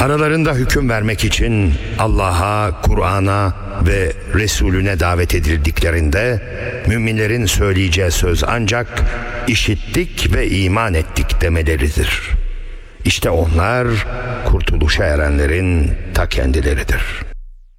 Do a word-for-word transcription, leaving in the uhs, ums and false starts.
Aralarında hüküm vermek için Allah'a, Kur'an'a ve Resulüne davet edildiklerinde müminlerin söyleyeceği söz ancak işittik ve iman ettik demeleridir. İşte onlar kurtuluşa erenlerin ta kendileridir.